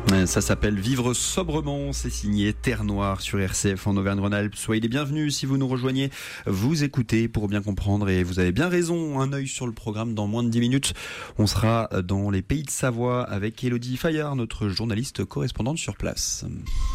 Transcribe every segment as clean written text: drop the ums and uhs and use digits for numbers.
Ça s'appelle Vivre sobrement, c'est signé Terre Noire sur RCF en Auvergne-Rhône-Alpes. Soyez les bienvenus si vous nous rejoignez, vous écoutez pour bien comprendre et vous avez bien raison, un œil sur le programme dans moins de 10 minutes. On sera dans les pays de Savoie avec Elodie Fayard, notre journaliste correspondante sur place.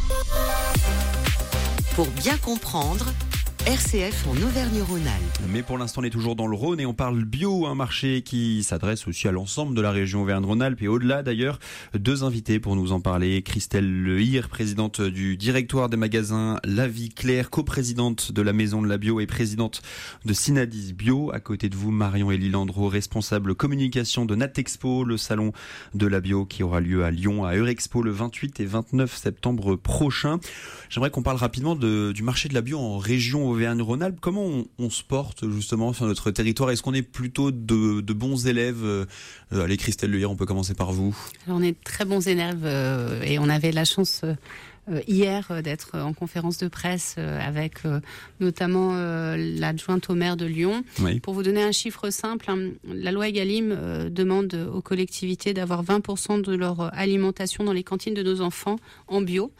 Pour bien comprendre, RCF en Auvergne-Rhône-Alpes. Mais pour l'instant, on est toujours dans le Rhône et on parle bio, un marché qui s'adresse aussi à l'ensemble de la région Auvergne-Rhône-Alpes et au-delà d'ailleurs. Deux invités pour nous en parler. Christelle Lehir, présidente du directoire des magasins La Vie Claire, coprésidente de la Maison de la Bio et présidente de Synadis Bio. À côté de vous, Marion-Élie Landreau, responsable communication de Natexpo, le salon de la bio qui aura lieu à Lyon, à Eurexpo le 28 et 29 septembre prochain. J'aimerais qu'on parle rapidement du marché de la bio en région Auvergne-Rhône-Alpes. Comment on se porte justement sur notre territoire? Est-ce qu'on est plutôt de bons élèves? Allez, Christelle Lehir, on peut commencer par vous. Alors, on est de très bons élèves et on avait la chance hier d'être en conférence de presse avec notamment l'adjointe au maire de Lyon. Oui. Pour vous donner un chiffre simple, la loi Egalim demande aux collectivités d'avoir 20% de leur alimentation dans les cantines de nos enfants en bio.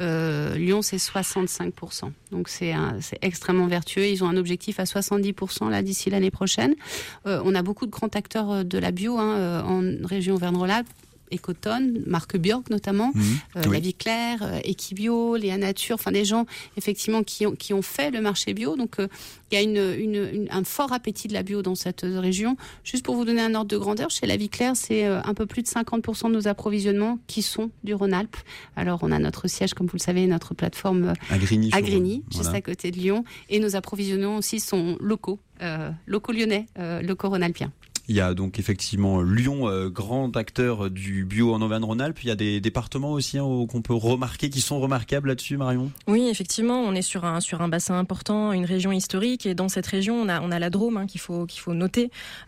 Lyon, c'est 65%. Donc c'est extrêmement vertueux. Ils ont un objectif à 70% là d'ici l'année prochaine. On a beaucoup de grands acteurs de la bio en région Auvergne-Rhône-Alpes. Ecotone, Marc Björk notamment, oui. La Vie Claire, Equibio, Léa Nature, enfin des gens effectivement qui ont fait le marché bio. Donc il y a un fort appétit de la bio dans cette région. Juste pour vous donner un ordre de grandeur, chez La Vie Claire, c'est un peu plus de 50% de nos approvisionnements qui sont du Rhône-Alpes. Alors on a notre siège, comme vous le savez, notre plateforme à Grigny, juste à côté de Lyon, et nos approvisionnements aussi sont locaux lyonnais, locaux rhône-alpiens. Il y a donc effectivement Lyon, grand acteur du bio en Auvergne-Rhône-Alpes. Il y a des départements aussi qu'on peut remarquer, qui sont remarquables là-dessus, Marion? Oui, effectivement, on est sur un bassin important, une région historique. Et dans cette région, on a la Drôme qu'il faut noter.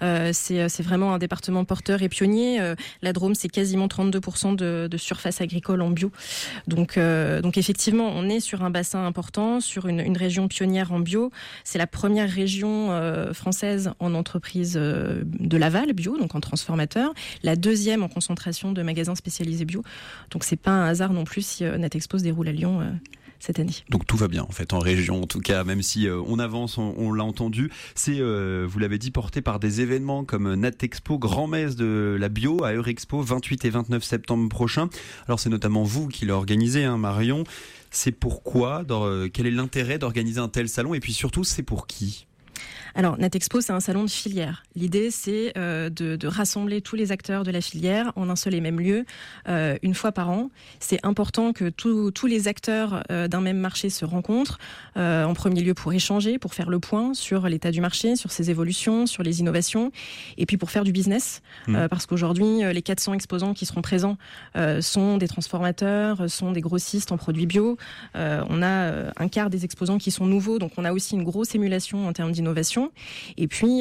C'est vraiment un département porteur et pionnier. La Drôme, c'est quasiment 32% de surface agricole en bio. Donc effectivement, on est sur un bassin important, sur une région pionnière en bio. C'est la première région française en entreprise de l'aval bio, donc en transformateur, la deuxième en concentration de magasins spécialisés bio. Donc c'est pas un hasard non plus si Natexpo se déroule à Lyon cette année. Donc tout va bien en fait en région, en tout cas, même si on avance, on l'a entendu. C'est, vous l'avez dit, porté par des événements comme Natexpo, grand-messe de la bio à Eurexpo, 28 et 29 septembre prochain. Alors c'est notamment vous qui l'organisez, Marion. C'est pourquoi, quel est l'intérêt d'organiser un tel salon et puis surtout c'est pour qui? Alors, Natexpo, c'est un salon de filière. L'idée, c'est de rassembler tous les acteurs de la filière en un seul et même lieu, une fois par an. C'est important que tous les acteurs d'un même marché se rencontrent, en premier lieu pour échanger, pour faire le point sur l'état du marché, sur ses évolutions, sur les innovations, et puis pour faire du business. Parce qu'aujourd'hui, les 400 exposants qui seront présents sont des transformateurs, sont des grossistes en produits bio. On a un quart des exposants qui sont nouveaux, donc on a aussi une grosse émulation en termes d'innovation. Et puis,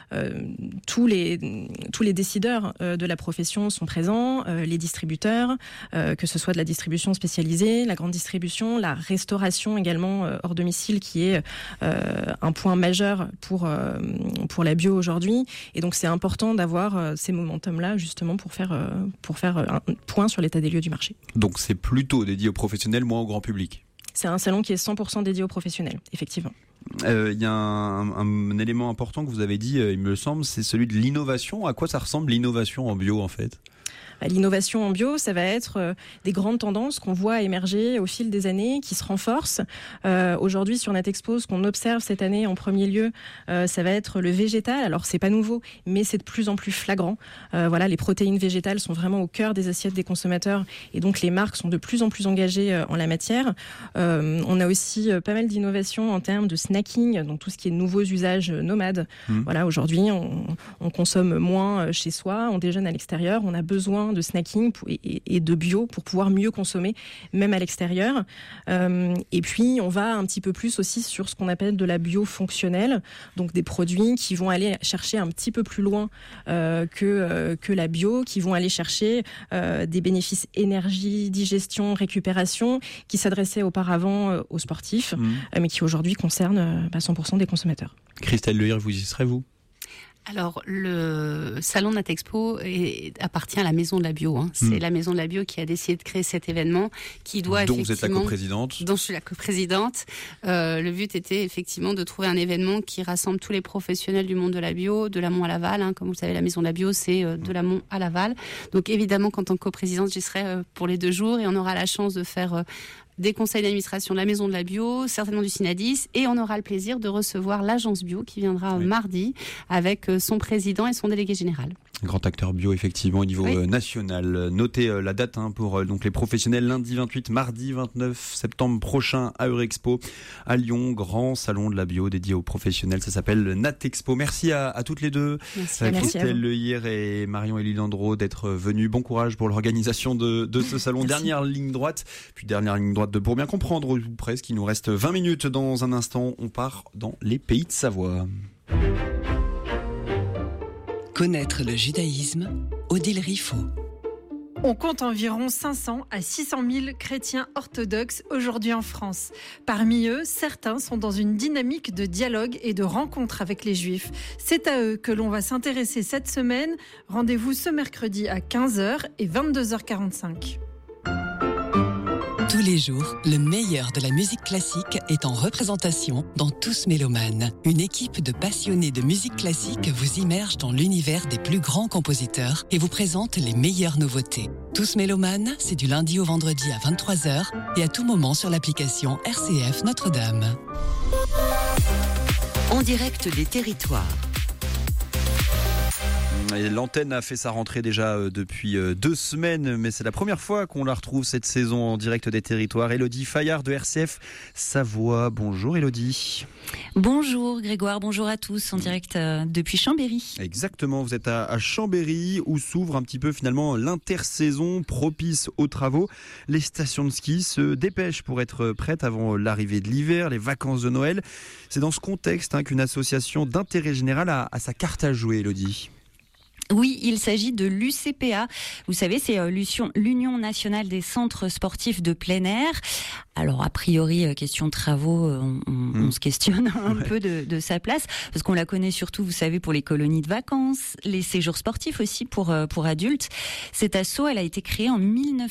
tous les décideurs de la profession sont présents, les distributeurs, que ce soit de la distribution spécialisée, la grande distribution, la restauration également hors domicile, qui est un point majeur pour la bio aujourd'hui. Et donc, c'est important d'avoir ces momentum-là, justement, pour faire un point sur l'état des lieux du marché. Donc, c'est plutôt dédié aux professionnels, moins au grand public? C'est un salon qui est 100% dédié aux professionnels, effectivement. Il y a un élément important que vous avez dit, il me semble, c'est celui de l'innovation. À quoi ça ressemble l'innovation en bio en fait ? L'innovation en bio, ça va être des grandes tendances qu'on voit émerger au fil des années, qui se renforcent. Aujourd'hui, sur Natexpo, ce qu'on observe cette année en premier lieu, ça va être le végétal. Alors, c'est pas nouveau, mais c'est de plus en plus flagrant. Voilà, les protéines végétales sont vraiment au cœur des assiettes des consommateurs, et donc les marques sont de plus en plus engagées en la matière. On a aussi pas mal d'innovations en termes de snacking, donc tout ce qui est nouveaux usages nomades. Voilà, aujourd'hui, on consomme moins chez soi, on déjeune à l'extérieur, on a besoin de snacking et de bio pour pouvoir mieux consommer, même à l'extérieur. Et puis, on va un petit peu plus aussi sur ce qu'on appelle de la bio fonctionnelle, donc des produits qui vont aller chercher un petit peu plus loin que la bio, qui vont aller chercher des bénéfices énergie, digestion, récupération, qui s'adressaient auparavant aux sportifs, mais qui aujourd'hui concernent 100% des consommateurs. Christelle Lehir, vous y serez, vous ? Alors, le salon Natexpo appartient à la Maison de la Bio. C'est la Maison de la Bio qui a décidé de créer cet événement, qui doit dont vous êtes la coprésidente. Dont je suis la coprésidente. Le but était effectivement de trouver un événement qui rassemble tous les professionnels du monde de la bio, de l'amont à l'aval. Comme vous savez, la Maison de la Bio, c'est de l'amont à l'aval. Donc évidemment, qu'en tant que coprésidente, j'y serai pour les 2 jours et on aura la chance de faire des conseils d'administration de la Maison de la Bio, certainement du Synadis, et on aura le plaisir de recevoir l'agence bio qui viendra mardi avec son président et son délégué général. Grand acteur bio effectivement au niveau national. Notez la date pour donc les professionnels, lundi 28, mardi 29 septembre prochain à Eurexpo à Lyon, grand salon de la bio dédié aux professionnels, ça s'appelle Natexpo. Merci à toutes les deux, Christelle Lehir et Marion-Élie Landreau d'être venues. Bon courage pour l'organisation de ce salon. Dernière ligne droite pour bien comprendre ou presque, il nous reste 20 minutes dans un instant, on part dans les pays de Savoie. Connaître le judaïsme, Odile Riffaut. On compte environ 500 à 600 000 chrétiens orthodoxes aujourd'hui en France. Parmi eux, certains sont dans une dynamique de dialogue et de rencontre avec les Juifs. C'est à eux que l'on va s'intéresser cette semaine. Rendez-vous ce mercredi à 15h et 22h45. Tous les jours, le meilleur de la musique classique est en représentation dans Tous Mélomanes. Une équipe de passionnés de musique classique vous immerge dans l'univers des plus grands compositeurs et vous présente les meilleures nouveautés. Tous Mélomanes, c'est du lundi au vendredi à 23h et à tout moment sur l'application RCF Notre-Dame. En direct des territoires. Et l'antenne a fait sa rentrée déjà depuis 2 semaines, mais c'est la première fois qu'on la retrouve cette saison en direct des territoires. Élodie Fayard de RCF Savoie. Bonjour Élodie. Bonjour Grégoire, bonjour à tous, en direct depuis Chambéry. Exactement, vous êtes à Chambéry où s'ouvre un petit peu finalement l'intersaison propice aux travaux. Les stations de ski se dépêchent pour être prêtes avant l'arrivée de l'hiver, les vacances de Noël. C'est dans ce contexte qu'une association d'intérêt général a sa carte à jouer, Élodie. Oui, il s'agit de l'UCPA. Vous savez, c'est l'Union nationale des centres sportifs de plein air. Alors, a priori, question travaux, on se questionne un peu de sa place, parce qu'on la connaît surtout, vous savez, pour les colonies de vacances, les séjours sportifs aussi pour adultes. Cette asso, elle a été créée en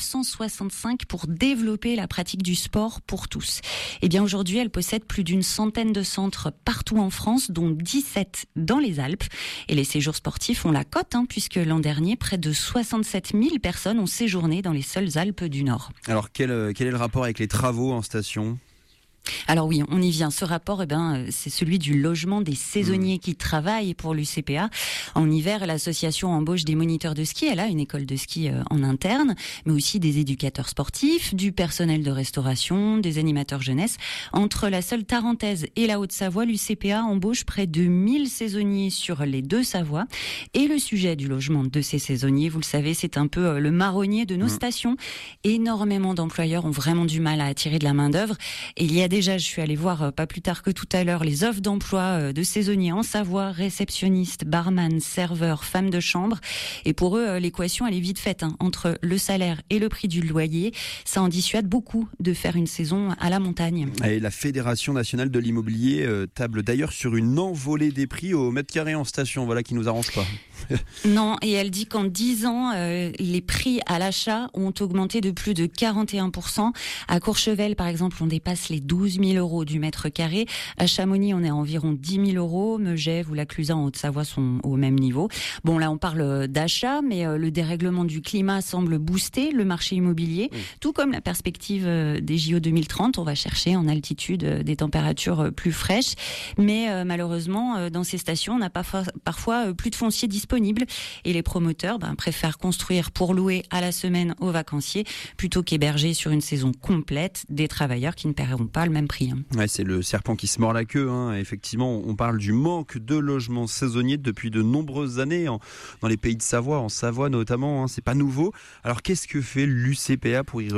1965 pour développer la pratique du sport pour tous. Et bien aujourd'hui, elle possède plus d'une centaine de centres partout en France, dont 17 dans les Alpes. Et les séjours sportifs ont la cote, puisque l'an dernier, près de 67 000 personnes ont séjourné dans les seules Alpes du Nord. Alors, quel est le rapport avec les travaux en station ? Alors oui, on y vient. Ce rapport, c'est celui du logement des saisonniers qui travaillent pour l'UCPA. En hiver, l'association embauche des moniteurs de ski. Elle a une école de ski en interne, mais aussi des éducateurs sportifs, du personnel de restauration, des animateurs jeunesse. Entre la seule Tarentaise et la Haute-Savoie, l'UCPA embauche près de 1000 saisonniers sur les 2 Savoies. Et le sujet du logement de ces saisonniers, vous le savez, c'est un peu le marronnier de nos stations. Énormément d'employeurs ont vraiment du mal à attirer de la main-d'œuvre. Et il y a déjà, je suis allée voir pas plus tard que tout à l'heure les offres d'emploi de saisonniers en Savoie, réceptionnistes, barman, serveurs, femmes de chambre. Et pour eux, l'équation, elle est vite faite. Entre le salaire et le prix du loyer, ça en dissuade beaucoup de faire une saison à la montagne. Et la Fédération nationale de l'immobilier table d'ailleurs sur une envolée des prix au mètre carré en station. Voilà qui nous arrange pas. Non, et elle dit qu'en 10 ans, les prix à l'achat ont augmenté de plus de 41%. À Courchevel, par exemple, on dépasse les 12 000 euros du mètre carré. À Chamonix, on est à environ 10 000 euros. Megève ou la Clusaz en Haute-Savoie sont au même niveau. Bon, là, on parle d'achat, mais le dérèglement du climat semble booster le marché immobilier. Tout comme la perspective des JO 2030. On va chercher en altitude des températures plus fraîches. Mais malheureusement, dans ces stations, on n'a pas parfois plus de foncier disponible. Et les promoteurs préfèrent construire pour louer à la semaine aux vacanciers plutôt qu'héberger sur une saison complète des travailleurs qui ne paieront pas le même prix. Ouais, c'est le serpent qui se mord la queue. Effectivement, on parle du manque de logements saisonniers depuis de nombreuses années dans les pays de Savoie, en Savoie notamment. C'est pas nouveau. Alors qu'est-ce que fait l'UCPA pour y remédier ?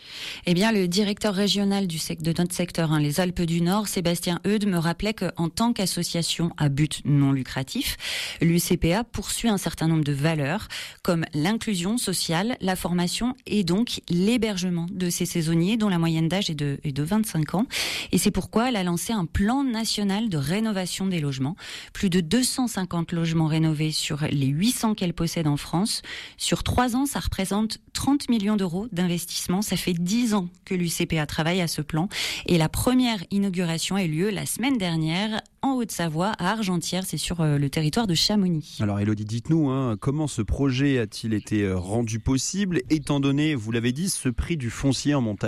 Eh bien, le directeur régional de notre secteur, les Alpes du Nord, Sébastien Eudes, me rappelait qu'en tant qu'association à but non lucratif, l'UCPA poursuit un certain nombre de valeurs, comme l'inclusion sociale, la formation et donc l'hébergement de ces saisonniers, dont la moyenne d'âge est de 25 ans. Et c'est pourquoi elle a lancé un plan national de rénovation des logements. Plus de 250 logements rénovés sur les 800 qu'elle possède en France. Sur 3 ans, ça représente 30 millions d'euros d'investissement. Ça fait 10 ans que l'UCPA travaille à ce plan. Et la première inauguration a eu lieu la semaine dernière en Haute-Savoie, à Argentières, c'est sur le territoire de Chamonix. Alors Élodie, dites-nous, comment ce projet a-t-il été rendu possible, étant donné, vous l'avez dit, ce prix du foncier en montagne ?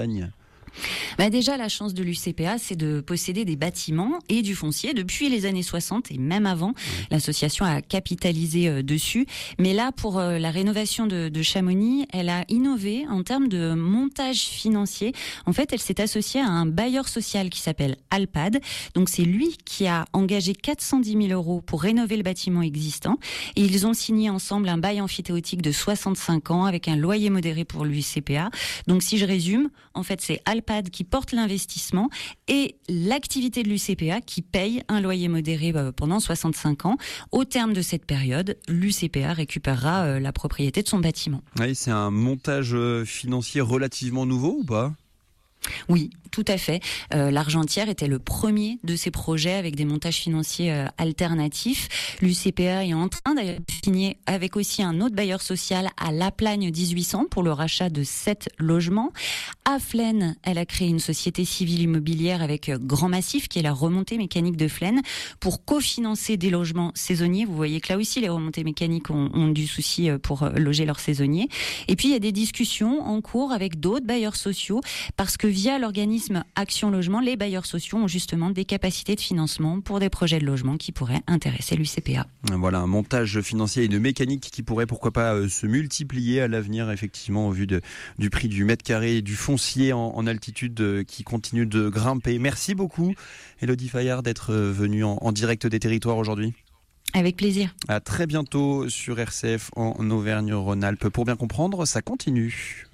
Déjà, la chance de l'UCPA, c'est de posséder des bâtiments et du foncier depuis les années 60 et même avant. L'association a capitalisé dessus. Mais là, pour la rénovation de Chamonix, elle a innové en termes de montage financier. En fait, elle s'est associée à un bailleur social qui s'appelle Alpad. Donc, c'est lui qui a engagé 410 000 euros pour rénover le bâtiment existant. Et ils ont signé ensemble un bail amphithéotique de 65 ans avec un loyer modéré pour l'UCPA. Donc, si je résume, en fait, c'est Alpad qui porte l'investissement et l'activité de l'UCPA qui paye un loyer modéré pendant 65 ans. Au terme de cette période, l'UCPA récupérera la propriété de son bâtiment. Oui, c'est un montage financier relativement nouveau ou pas ? Oui, tout à fait. L'Argentière était le premier de ces projets avec des montages financiers alternatifs. L'UCPA est en train d'ailleurs de signer avec aussi un autre bailleur social à La Plagne 1800 pour le rachat de 7 logements. À Flaine, elle a créé une société civile immobilière avec Grand Massif, qui est la remontée mécanique de Flaine, pour cofinancer des logements saisonniers. Vous voyez que là aussi, les remontées mécaniques ont du souci pour loger leurs saisonniers. Et puis, il y a des discussions en cours avec d'autres bailleurs sociaux, parce que via l'organisme Action Logement, les bailleurs sociaux ont justement des capacités de financement pour des projets de logement qui pourraient intéresser l'UCPA. Voilà, un montage financier et de mécanique qui pourrait, pourquoi pas, se multiplier à l'avenir, effectivement, au vu du prix du mètre carré, du foncier en altitude qui continue de grimper. Merci beaucoup, Élodie Fayard, d'être venue en direct des territoires aujourd'hui. Avec plaisir. À très bientôt sur RCF en Auvergne-Rhône-Alpes. Pour bien comprendre, ça continue.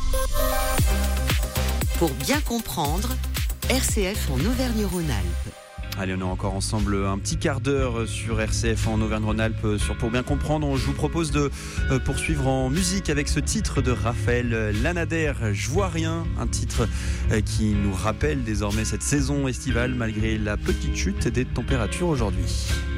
Pour bien comprendre, RCF en Auvergne-Rhône-Alpes. Allez, on est encore ensemble un petit quart d'heure sur RCF en Auvergne-Rhône-Alpes sur Pour bien comprendre. Je vous propose de poursuivre en musique avec ce titre de Raphaël Lanader, Je vois rien, un titre qui nous rappelle désormais cette saison estivale malgré la petite chute des températures aujourd'hui.